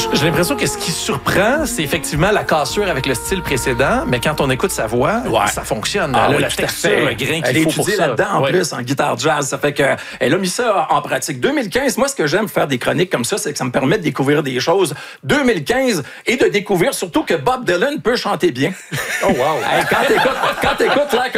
J'ai l'impression que ce qui surprend, c'est effectivement la cassure avec le style précédent, mais quand on écoute sa voix, ça fonctionne. Ah, Elle a oui, la tout à texture, fait. le grain Elle qu'il est faut pour étudiée ça. là-dedans en plus, en guitare jazz. Ça fait que elle a mis ça en pratique. 2015, moi, ce que j'aime faire des chroniques comme ça, c'est que ça me permet de découvrir des choses. 2015 et de découvrir surtout que Bob Dylan peut chanter bien. Oh wow! Hey, quand t'écoutes là,